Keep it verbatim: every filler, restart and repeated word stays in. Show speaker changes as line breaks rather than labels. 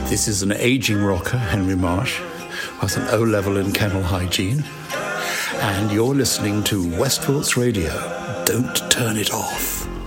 This is an aging rocker, Henry Marsh, with an O-level in kennel hygiene. And you're listening to Westport's Radio. Don't turn it off.